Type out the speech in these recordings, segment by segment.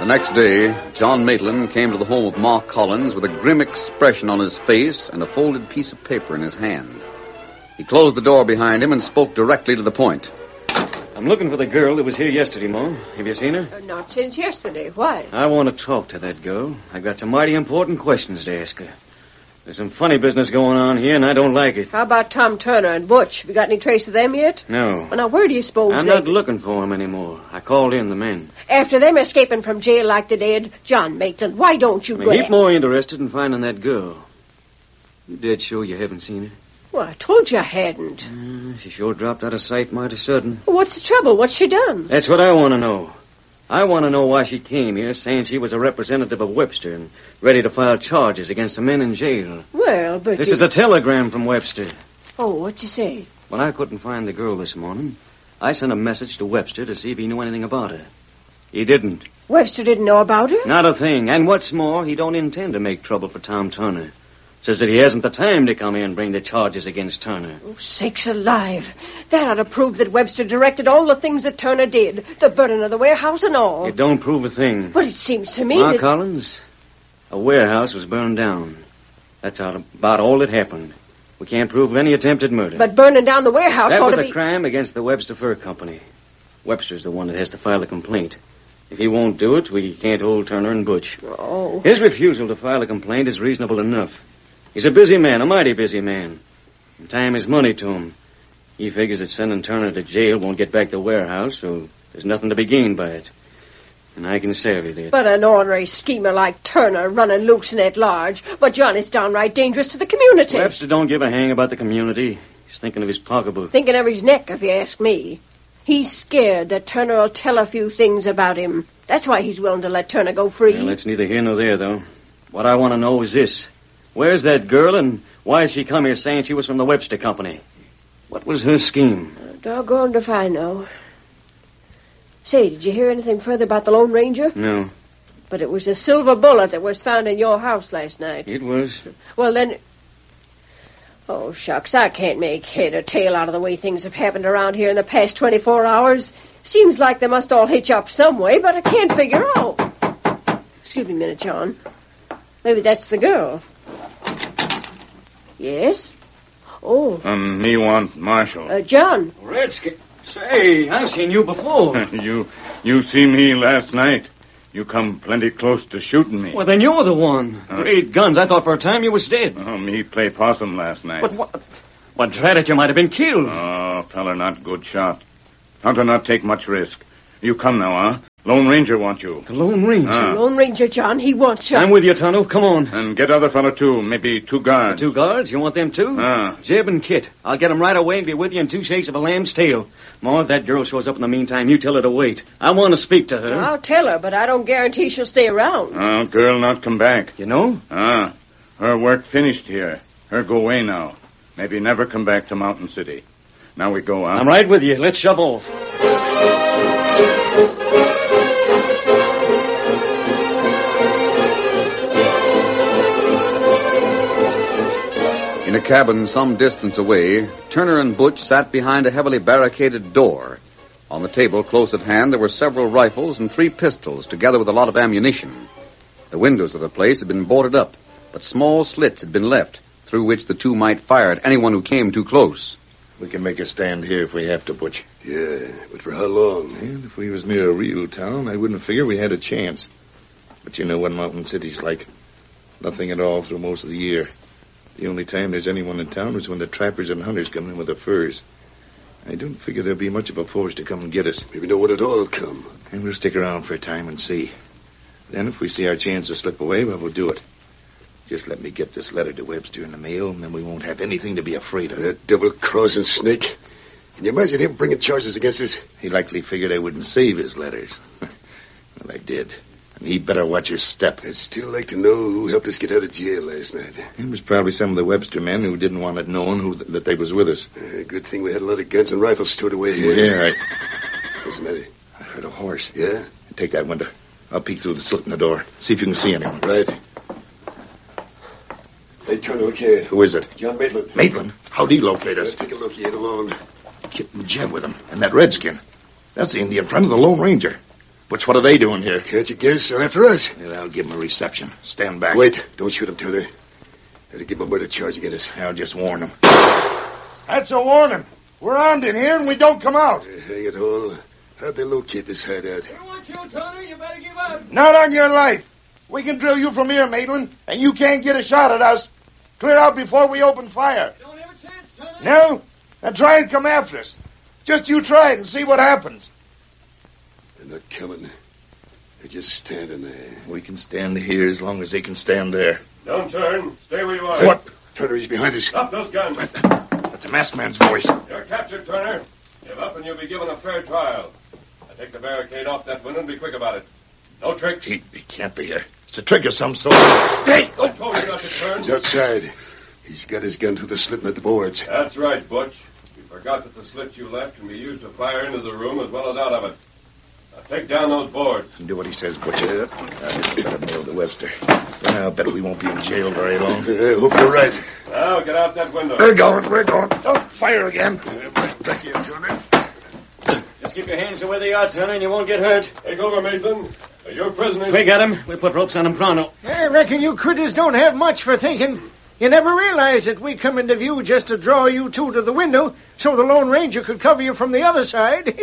The next day, John Maitland came to the home of Ma Collins with a grim expression on his face and a folded piece of paper in his hand. He closed the door behind him and spoke directly to the point. I'm looking for the girl that was here yesterday, Ma. Have you seen her? Not since yesterday. Why? I want to talk to that girl. I've got some mighty important questions to ask her. There's some funny business going on here, and I don't like it. How about Tom Turner and Butch? Have you got any trace of them yet? No. Well, now, where do you suppose I'm not looking for them anymore. I called in the men. After them escaping from jail like they did, John Maitland, why don't you I'm a heap more interested in finding that girl. You dead sure you haven't seen her? Well, I told you I hadn't. She sure dropped out of sight mighty sudden. Well, what's the trouble? What's she done? That's what I want to know. I want to know why she came here saying she was a representative of Webster and ready to file charges against the men in jail. Well, but This is a telegram from Webster. Oh, what'd you say? When I couldn't find the girl this morning, I sent a message to Webster to see if he knew anything about her. He didn't. Webster didn't know about her? Not a thing. And what's more, he don't intend to make trouble for Tom Turner. Says that he hasn't the time to come here and bring the charges against Turner. Oh, sakes alive. That ought to prove that Webster directed all the things that Turner did. The burning of the warehouse and all. It don't prove a thing. But it seems to me Ma Collins, a warehouse was burned down. That's about all that happened. We can't prove any attempted murder. But burning down the warehouse that ought was to a crime against the Webster Fur Company. Webster's the one that has to file the complaint. If he won't do it, we can't hold Turner and Butch. Oh. His refusal to file a complaint is reasonable enough. He's a busy man, a mighty busy man. And time is money to him. He figures that sending Turner to jail won't get back the warehouse, so there's nothing to be gained by it. And I can savvy that. But an ordinary schemer like Turner running loose and at large. But John, it's downright dangerous to the community. Webster don't give a hang about the community. He's thinking of his pocketbook. Thinking of his neck, if you ask me. He's scared that Turner will tell a few things about him. That's why he's willing to let Turner go free. Well, that's neither here nor there, though. What I want to know is this. Where's that girl, and why did she come here saying she was from the Webster Company? What was her scheme? Doggone if I know. Say, did you hear anything further about the Lone Ranger? No. But it was a silver bullet that was found in your house last night. It was. Well, then... Oh, shucks, I can't make head or tail out of the way things have happened around here in the past 24 hours. Seems like they must all hitch up some way, but I can't figure out. Excuse me a minute, John. Maybe that's the girl. Yes? Oh. Me want Marshal. John. Redskin. Say, I've seen you before. You see me last night. You come plenty close to shooting me. Well, then you're the one. Great guns. I thought for a time you was dead. Me play possum last night. But what dread it, you might have been killed. Oh, fella not good shot. Hunter not take much risk. You come now, huh? Lone Ranger want you. The Lone Ranger? The Lone Ranger, John. He wants you. I'm with you, Tonto. Come on. And get other fella, too. Maybe 2 guards. 2 guards? You want them, too? Jeb and Kit. I'll get them right away and be with you in 2 shakes of a lamb's tail. Ma, if that girl shows up in the meantime, you tell her to wait. I want to speak to her. I'll tell her, but I don't guarantee she'll stay around. Girl not come back. You know? Her work finished here. Her go away now. Maybe never come back to Mountain City. Now we go, huh? I'm right with you. Let's shove off. In a cabin some distance away, Turner and Butch sat behind a heavily barricaded door. On the table close at hand, there were several rifles and 3 pistols, together with a lot of ammunition. The windows of the place had been boarded up, but small slits had been left, through which the 2 might fire at anyone who came too close. We can make a stand here if we have to, Butch. Yeah, but for how long? And if we was near a real town, I wouldn't figure we had a chance. But you know what Mountain City's like. Nothing at all through most of the year. The only time there's anyone in town is when the trappers and hunters come in with the furs. I don't figure there'll be much of a force to come and get us. Maybe no one at all will come. And we'll stick around for a time and see. Then if we see our chance to slip away, well, we'll do it. Just let me get this letter to Webster in the mail, and then we won't have anything to be afraid of. That double-crossing snake. Can you imagine him bringing charges against us? He likely figured I wouldn't save his letters. Well, I did. And he better watch his step. I'd still like to know who helped us get out of jail last night. It was probably some of the Webster men who didn't want it known that they was with us. Good thing we had a lot of guns and rifles stored away here. Yeah, What's the matter? I heard a horse. Yeah? Take that window. I'll peek through the slit in the door. See if you can see anyone. Right. Hey, Turner, look here. Who is it? John Maitland. Maitland? How'd he locate us? Take a look. He ain't alone. Kit and Jeb with him. And that redskin. That's the Indian friend of the Lone Ranger. Butch, what are they doing here? Can't you guess? They're after us. Yeah, I'll give them a reception. Stand back. Wait. Don't shoot him, Turner. Better give him a murder charge against us. I'll just warn them. That's a warning. We're armed in here and we don't come out. Hang it all. How'd they locate this hideout? I want you, Tony. You better give up. Not on your life. We can drill you from here, Maitland, and you can't get a shot at us. Clear out before we open fire. Don't have a chance, Tony. No? Then try and come after us. Just you try it and see what happens. They're not coming. They're just standing there. We can stand here as long as they can stand there. Don't turn. Stay where you are. What? Turner, he's behind us. Stop those guns. That's a masked man's voice. You're captured, Turner. Give up and you'll be given a fair trial. Now take the barricade off that window and be quick about it. No tricks. He can't be here. It's a trick of some sort. Hey! I told you not to turn. He's outside. He's got his gun through the slit in the boards. That's right, Butch. You forgot that the slit you left can be used to fire into the room as well as out of it. Now take down those boards. Do what he says, Butcher. I just better mail to Webster. I'll bet we won't be in jail very long. I hope you're right. Now get out that window. We're going. Don't fire again. Back here, Turner. Just keep your hands the way they are, Turner, and you won't get hurt. Take over, Mason. You're prisoners. We got him. We'll put ropes on him pronto. I reckon you critters don't have much for thinking. You never realized that we come into view just to draw you two to the window so the Lone Ranger could cover you from the other side.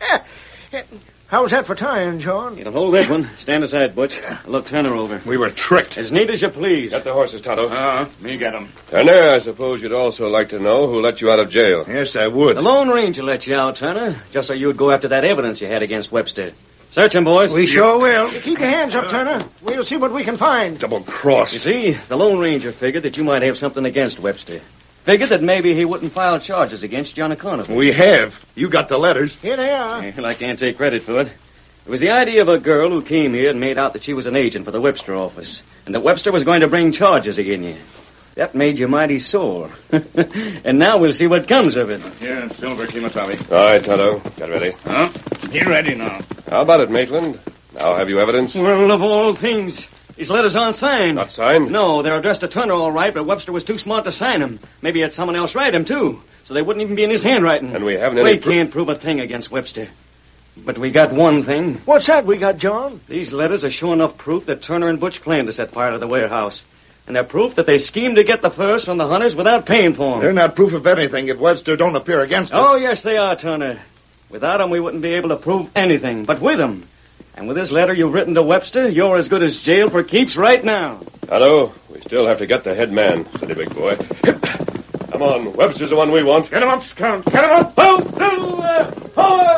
How's that for tying, John? You'll hold that one. Stand aside, Butch. Look Turner over. We were tricked. As neat as you please. Get the horses, Tonto. Me get them. Turner, I suppose you'd also like to know who let you out of jail. Yes, I would. The Lone Ranger let you out, Turner, just so you'd go after that evidence you had against Webster. Search him, boys. We sure will. Keep your hands up, Turner. We'll see what we can find. Double cross. You see, the Lone Ranger figured that you might have something against Webster. Figured that maybe he wouldn't file charges against you on account of it. We have. You got the letters. Here they are. Well, I can't take credit for it. It was the idea of a girl who came here and made out that she was an agent for the Webster office, and that Webster was going to bring charges against you. That made you mighty sore. And now we'll see what comes of it. Here, Silver, Kimasabi. All right, Tonto. Get ready. Huh? You're ready now. How about it, Maitland? Now have you evidence? Well, of all things. These letters aren't signed. Not signed? No, they're addressed to Turner all right, but Webster was too smart to sign them. Maybe he had someone else write them, too. So they wouldn't even be in his handwriting. And we haven't any... We can't prove a thing against Webster. But we got one thing. What's that we got, John? These letters are sure enough proof that Turner and Butch planned to set fire to the warehouse. And they're proof that they schemed to get the furs from the hunters without paying for them. They're not proof of anything if Webster don't appear against us. Oh, yes, they are, Turner. Without them, we wouldn't be able to prove anything. But with them, and with this letter you've written to Webster, you're as good as jail for keeps right now. Tonto, we still have to get the head man, steady, big boy. Come on, Webster's the one we want. Get him up, Scout. Get him up. Oh, Silver! Forward!